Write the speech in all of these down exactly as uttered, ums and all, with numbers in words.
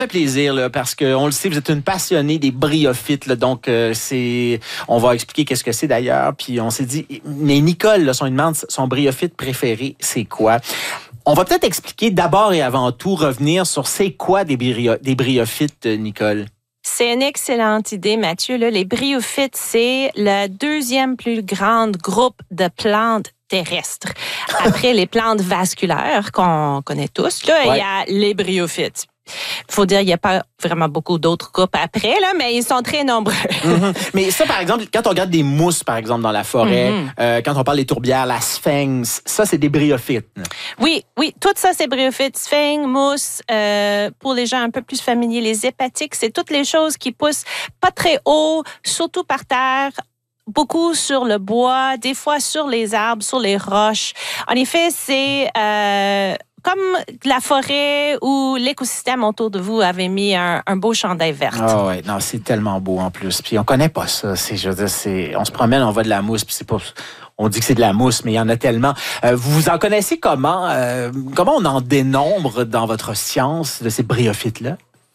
Ça fait plaisir, là, parce qu'on le sait, vous êtes une passionnée des bryophytes, là, donc euh, c'est, on va expliquer qu'est-ce que c'est d'ailleurs, puis on s'est dit, mais Nicole, là, son demande, son bryophyte préféré, c'est quoi? On va peut-être expliquer d'abord et avant tout, revenir sur c'est quoi des, brio- des bryophytes, Nicole? C'est une excellente idée, Mathieu. Là, les bryophytes, c'est le deuxième plus grand groupe de plantes terrestres. Après les plantes vasculaires qu'on connaît tous, là, ouais. Il y a les bryophytes. Il faut dire qu'il n'y a pas vraiment beaucoup d'autres groupes après, là, mais ils sont très nombreux. Mm-hmm. Mais ça, par exemple, quand on regarde des mousses, par exemple, dans la forêt, mm-hmm. euh, quand on parle des tourbières, la sphinx, ça, c'est des bryophytes. Oui, oui, tout ça, c'est bryophytes. Sphinx, mousse, euh, pour les gens un peu plus familiers, les hépatiques, c'est toutes les choses qui poussent pas très haut, surtout par terre, beaucoup sur le bois, des fois sur les arbres, sur les roches. En effet, c'est... Euh, comme la forêt ou l'écosystème autour de vous avait mis un, un beau chandail vert. Ah ouais, non, c'est tellement beau en plus. Puis on connaît pas ça. C'est, je veux dire, c'est, on se promène, on voit de la mousse, puis c'est pas, on dit que c'est de la mousse, mais il y en a tellement. Euh, vous en connaissez comment euh, Comment on en dénombre dans votre science de ces bryophytes-là?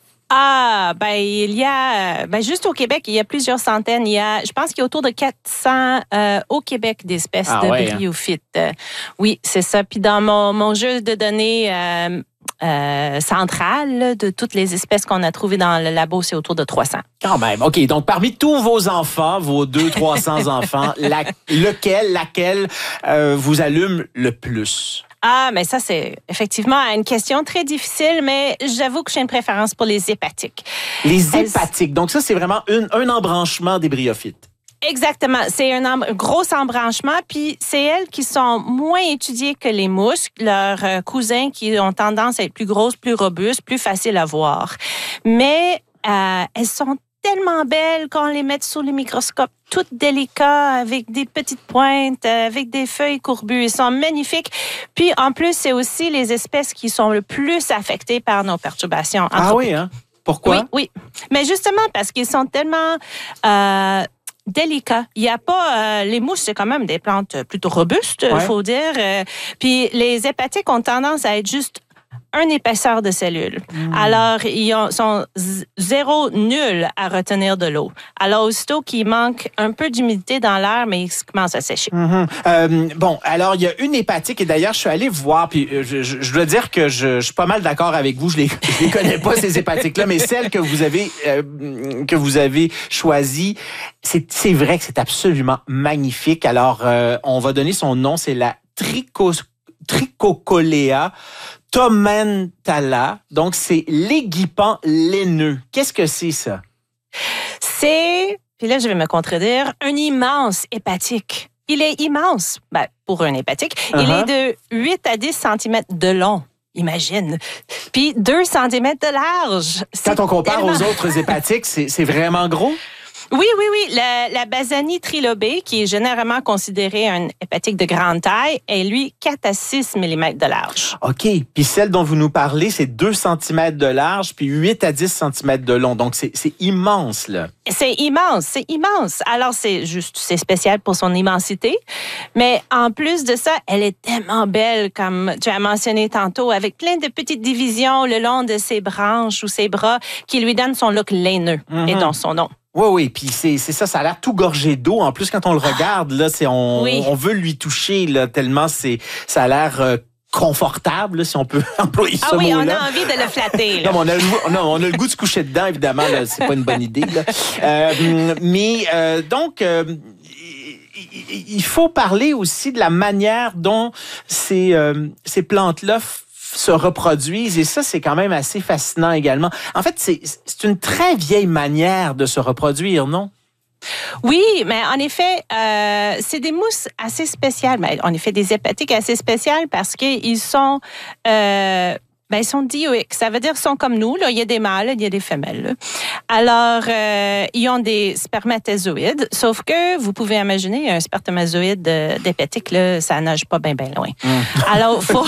Ah, ben il y a, ben juste au Québec, il y a plusieurs centaines. Il y a, je pense qu'il y a autour de quatre cents euh, au Québec d'espèces ah, de ouais, bryophytes. Hein? Oui, c'est ça. Puis dans mon, mon jeu de données euh, euh, central là, de toutes les espèces qu'on a trouvées dans le labo, c'est autour de trois cents. Quand même. OK. Donc, parmi tous vos enfants, vos deux cents, trois cents enfants, la, lequel, laquelle euh, vous allume le plus? Ah, mais ça, c'est effectivement une question très difficile, mais j'avoue que j'ai une préférence pour les hépatiques. Les hépatiques. Donc, ça, c'est vraiment une, un embranchement des bryophytes. Exactement. C'est un, un gros embranchement, puis c'est elles qui sont moins étudiées que les mousses, leurs euh, cousins qui ont tendance à être plus grosses, plus robustes, plus faciles à voir. Mais euh, elles sont tellement belles quand on les met sous le microscope, toutes délicates, avec des petites pointes, avec des feuilles courbues. Ils sont magnifiques. Puis, en plus, c'est aussi les espèces qui sont le plus affectées par nos perturbations. Ah oui, hein? Pourquoi? Oui, oui. Mais justement, parce qu'ils sont tellement... Euh, délicat. Il y a pas euh, les mousses, c'est quand même des plantes plutôt robustes, il ouais. faut dire. Euh, puis les hépatiques ont tendance à être juste une épaisseur de cellules. Mmh. Alors, ils ont, sont z- zéro nul à retenir de l'eau. Alors, aussitôt qu'il manque un peu d'humidité dans l'air, mais ils commencent à sécher. Mmh. Euh, bon, alors, il y a une hépatique, et d'ailleurs, je suis allé voir, puis je, je, je dois dire que je, je suis pas mal d'accord avec vous, je les, je les connais pas, ces hépatiques-là, mais celle que vous avez, euh, que vous avez choisie, c'est, c'est vrai que c'est absolument magnifique. Alors, euh, on va donner son nom, c'est la trichos, Trichocolea tomentala. Donc, c'est l'aiguipant laineux. Qu'est-ce que c'est, ça? C'est, puis là, je vais me contredire, un immense hépatique. Il est immense, ben, pour un hépatique. Uh-huh. Il est de huit à dix centimètres de long. Imagine. Puis deux centimètres de large. Quand on compare tellement... aux autres hépatiques, c'est, c'est vraiment gros? Oui, oui, oui. La, la Bassanie trilobée, qui est généralement considérée une hépatique de grande taille, est, lui, quatre à six millimètres de large. OK. Puis celle dont vous nous parlez, c'est deux centimètres de large, puis huit à dix centimètres de long. Donc, c'est, c'est immense, là. C'est immense, c'est immense. Alors, c'est juste, c'est spécial pour son immensité. Mais en plus de ça, elle est tellement belle, comme tu as mentionné tantôt, avec plein de petites divisions le long de ses branches ou ses bras qui lui donnent son look laineux mm-hmm. et donc son nom. Oui, oui, puis c'est, c'est ça, ça a l'air tout gorgé d'eau. En plus, quand on le regarde, là, c'est on, oui. on veut lui toucher, là, tellement c'est, ça a l'air euh, confortable, là, si on peut employer ah ce oui, mot-là. Ah oui, on a envie de le flatter. Là. non, mais on a, le, non, on a le goût de se coucher dedans, évidemment, là, c'est pas une bonne idée. Là. Euh, mais euh, donc... Euh, il faut parler aussi de la manière dont ces, euh, ces plantes-là se reproduisent, et ça, c'est quand même assez fascinant également. En fait, c'est, c'est une très vieille manière de se reproduire, non? Oui, mais en effet, euh, c'est des mousses assez spéciales. Mais en effet, des hépatiques assez spéciales parce qu'ils sont... Euh, Ben, ils sont dioïques. Ça veut dire qu'ils sont comme nous. Là. Il y a des mâles, il y a des femelles. Là. Alors, euh, ils ont des spermatozoïdes, sauf que vous pouvez imaginer un spermatozoïde d'hépatique, là, ça nage pas bien, bien loin. Mm. Alors, il faut...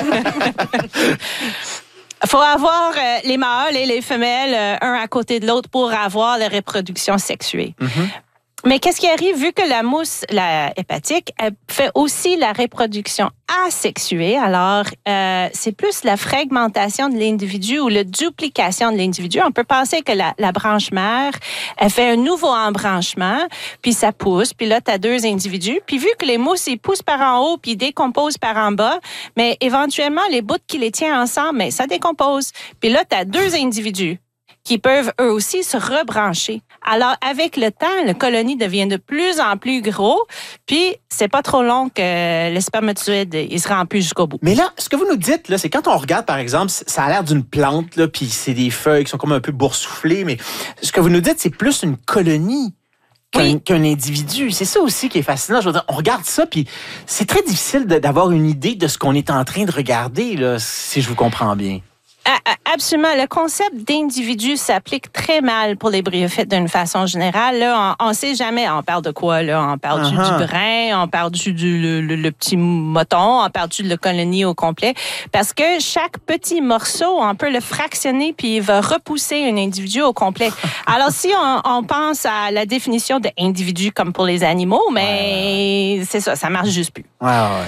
faut avoir euh, les mâles et les femelles, euh, un à côté de l'autre, pour avoir la reproduction sexuée. Mm-hmm. Mais qu'est-ce qui arrive, vu que la mousse, la hépatique, elle fait aussi la reproduction asexuée, alors euh, c'est plus la fragmentation de l'individu ou la duplication de l'individu. On peut penser que la, la branche mère, elle fait un nouveau embranchement, puis ça pousse, puis là, tu as deux individus. Puis vu que les mousses, ils poussent par en haut, puis ils décomposent par en bas, mais éventuellement, les bouts qui les tiennent ensemble, mais ça décompose. Puis là, tu as deux individus qui peuvent eux aussi se rebrancher. Alors, avec le temps, la colonie devient de plus en plus gros, puis c'est pas trop long que le spermatozoïde, il se rend plus jusqu'au bout. Mais là, ce que vous nous dites, là, c'est quand on regarde, par exemple, ça a l'air d'une plante, là, puis c'est des feuilles qui sont comme un peu boursouflées, mais ce que vous nous dites, c'est plus une colonie qu'un, oui. qu'un individu. C'est ça aussi qui est fascinant. Je veux dire, on regarde ça, puis c'est très difficile de, d'avoir une idée de ce qu'on est en train de regarder, là, si je vous comprends bien. Absolument. Le concept d'individu s'applique très mal pour les bryophytes d'une façon générale. Là, on ne sait jamais, on parle de quoi, là? On parle uh-huh. du brin, on parle du le, le, le petit mouton, on parle de la colonie au complet. Parce que chaque petit morceau, on peut le fractionner puis il va repousser un individu au complet. Alors, si on, on pense à la définition d'individu comme pour les animaux, mais ouais. c'est ça, ça marche juste plus. Ouais, ouais.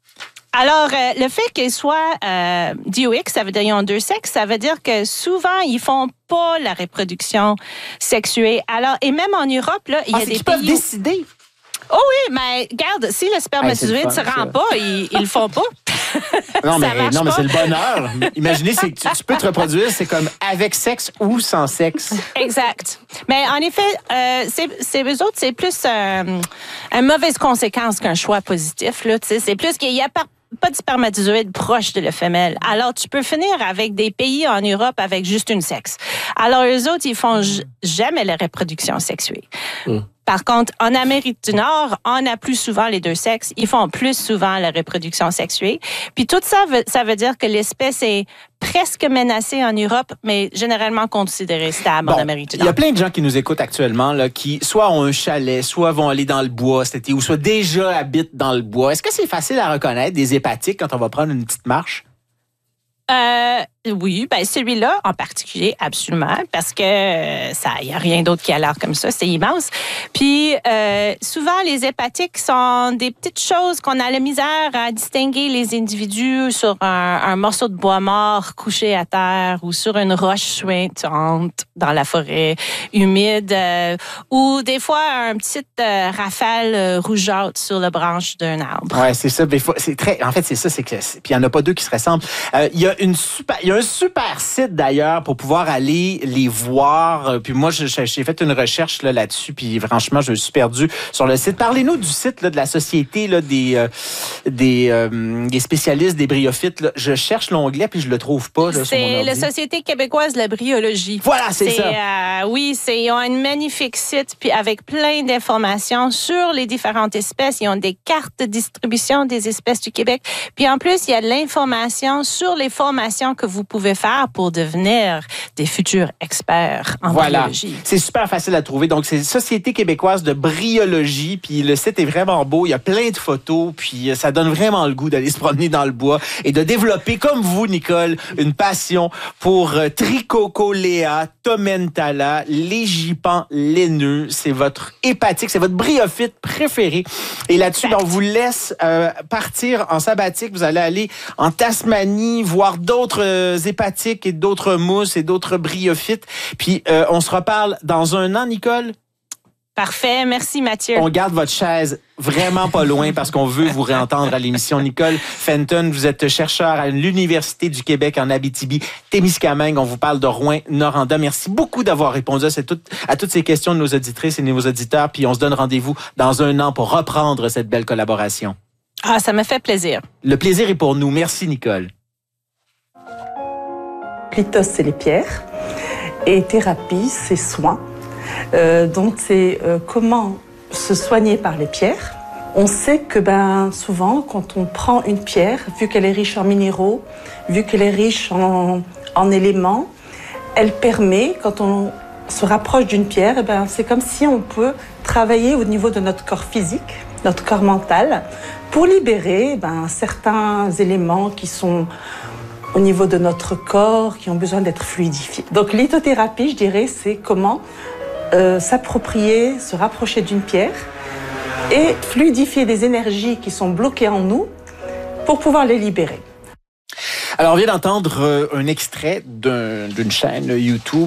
Alors, euh, le fait qu'ils soient euh, dioïques, ça veut dire qu'ils ont deux sexes, ça veut dire que souvent, ils font pas la reproduction sexuée. Alors, et même en Europe, là, il y a ah, des pays... peuvent décider? Oh oui, mais regarde, si le spermatozoïde ne se rend pas, ils, ils le font pas. non, mais, non mais c'est le bonheur. Imaginez, c'est que tu, tu peux te reproduire, c'est comme avec sexe ou sans sexe. Exact. Mais en effet, euh, c'est, c'est, eux autres, c'est plus euh, une mauvaise conséquence qu'un choix positif. Là, c'est plus qu'il y a pas pas de spermatozoïde proche de la femelle. Alors, tu peux finir avec des pays en Europe avec juste une sexe. Alors, eux autres, ils font j- jamais la reproduction sexuée. Mm. Par contre, en Amérique du Nord, on a plus souvent les deux sexes. Ils font plus souvent la reproduction sexuée. Puis tout ça, veut, ça veut dire que l'espèce est presque menacée en Europe, mais généralement considérée stable bon, en Amérique du Nord. Il y a plein de gens qui nous écoutent actuellement, là, qui soit ont un chalet, soit vont aller dans le bois cet été, ou soit déjà habitent dans le bois. Est-ce que c'est facile à reconnaître des hépatiques quand on va prendre une petite marche? Euh, oui, ben celui-là en particulier, absolument, parce que ça, il y a rien d'autre qui a l'air comme ça, c'est immense. Puis euh, souvent les hépatiques sont des petites choses qu'on a la misère à distinguer les individus sur un, un morceau de bois mort couché à terre ou sur une roche suintante dans la forêt humide, euh, ou des fois un petit euh, rafale rougeâtre sur la branche d'un arbre. Ouais, c'est ça. C'est très. En fait, c'est ça, c'est que. Puis il y en a pas deux qui se ressemblent. Euh, il y a une super. Il y a un super site d'ailleurs pour pouvoir aller les voir. Puis moi, je, j'ai fait une recherche là, là-dessus. Puis franchement, je me suis perdu sur le site. Parlez-nous du site là, de la société là, des euh, des, euh, des spécialistes des bryophytes. Là. Je cherche l'onglet puis je le trouve pas. Là, c'est la Société québécoise de la bryologie. Voilà, c'est, c'est ça. Euh, oui, c'est ils ont un magnifique site puis avec plein d'informations sur les différentes espèces. Ils ont des cartes de distribution des espèces du Québec. Puis en plus, il y a de l'information sur les formations que vous pouvez faire pour devenir des futurs experts en voilà. bryologie. C'est super facile à trouver. Donc, c'est Société québécoise de bryologie. Puis le site est vraiment beau. Il y a plein de photos. Puis ça donne vraiment le goût d'aller se promener dans le bois et de développer, comme vous, Nicole, une passion pour Trichocolea tomentala, légipan laineux. C'est votre hépatique, c'est votre bryophyte préféré. Et là-dessus, ben, on vous laisse euh, partir en sabbatique. Vous allez aller en Tasmanie, voir d'autres euh, hépatiques et d'autres mousses et d'autres bryophytes. Puis, euh, on se reparle dans un an, Nicole? Parfait. Merci, Mathieu. On garde votre chaise vraiment pas loin parce qu'on veut vous réentendre à l'émission. Nicole Fenton, vous êtes chercheur à l'Université du Québec en Abitibi-Témiscamingue. On vous parle de Rouyn-Noranda. Merci beaucoup d'avoir répondu à, cette, à toutes ces questions de nos auditrices et de nos auditeurs. Puis, on se donne rendez-vous dans un an pour reprendre cette belle collaboration. Ah, ça me fait plaisir. Le plaisir est pour nous. Merci, Nicole. Clitos, c'est les pierres. Et thérapie, c'est soins. Euh, donc, c'est euh, comment se soigner par les pierres. On sait que ben, souvent, quand on prend une pierre, vu qu'elle est riche en minéraux, vu qu'elle est riche en, en éléments, elle permet, quand on se rapproche d'une pierre, eh ben, c'est comme si on peut travailler au niveau de notre corps physique, notre corps mental, pour libérer ben, certains éléments qui sont au niveau de notre corps, qui ont besoin d'être fluidifiés. Donc lithothérapie, je dirais, c'est comment euh, s'approprier, se rapprocher d'une pierre et fluidifier des énergies qui sont bloquées en nous pour pouvoir les libérer. Alors, on vient d'entendre un extrait d'un, d'une chaîne YouTube